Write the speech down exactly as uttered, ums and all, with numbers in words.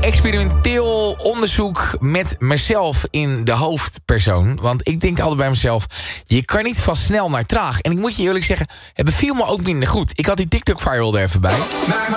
experimenteel onderzoek met mezelf in de hoofdpersoon. Want ik denk altijd bij mezelf, je kan niet van snel naar traag. En ik moet je eerlijk zeggen, het beviel me ook minder goed. Ik had die TikTok viral er even bij.